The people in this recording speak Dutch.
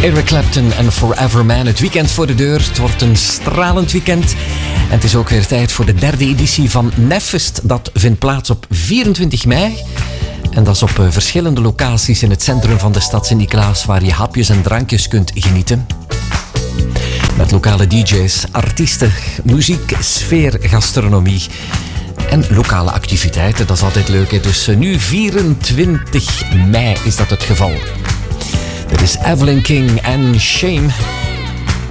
Eric Clapton en Forever Man. Het weekend voor de deur. Het wordt een stralend weekend. En het is ook weer tijd voor de 3e editie van Neffest. Dat vindt plaats op 24 mei. En dat is op verschillende locaties in het centrum van de stad Sint-Niklaas, waar je hapjes en drankjes kunt genieten. Met lokale DJ's, artiesten, muziek, sfeer, gastronomie en lokale activiteiten. Dat is altijd leuk, hè? Dus nu 24 mei is dat het geval. Dit is Evelyn King en Shame.